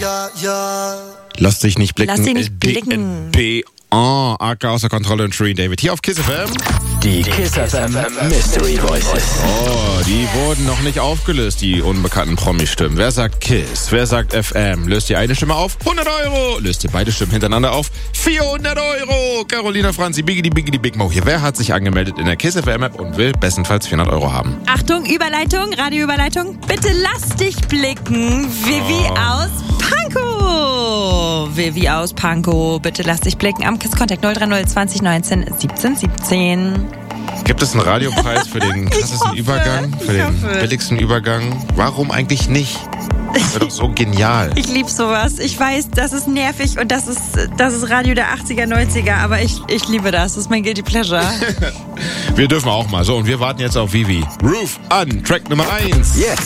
Lass dich nicht blicken. Lass dich nicht blicken. AK außer Kontrolle und Shereen David. Hier auf Kiss FM. Die Kiss FM Mystery Voices. Oh, die wurden noch nicht aufgelöst, die unbekannten Promi-Stimmen. Wer sagt Kiss? Wer sagt FM? Löst ihr eine Stimme auf? 100 Euro. Löst ihr beide Stimmen hintereinander auf? 400 Euro. Carolina Franzi, Biggity Big Mo hier. Wer hat sich angemeldet in der Kiss FM App und will bestenfalls 400 Euro haben? Achtung, Überleitung, Radioüberleitung. Bitte lass dich blicken. Vivi aus Pankow. Vivi aus Pankow. Bitte lass dich blicken am Kiss Contact 030 20 19 17 17. Gibt es einen Radiopreis für den krassesten Übergang? Für den billigsten Übergang? Warum eigentlich nicht? Das wäre doch so genial. Ich liebe sowas. Ich weiß, das ist nervig und das ist Radio der 80er, 90er, aber ich liebe das. Das ist mein Guilty Pleasure. Wir dürfen auch mal. So, und wir warten jetzt auf Vivi. Roof an, Track Nummer 1. Jetzt